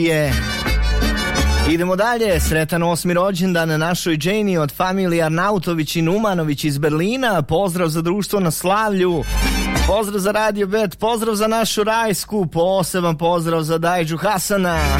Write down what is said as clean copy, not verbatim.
Idemo dalje, sretan 8. rođendan na našoj Dženi od familije Arnautović i Numanović iz Berlina. Pozdrav za društvo na slavlju, pozdrav za Radio Bet, pozdrav za našu Rajsku, poseban pozdrav za Dajđu Hasana.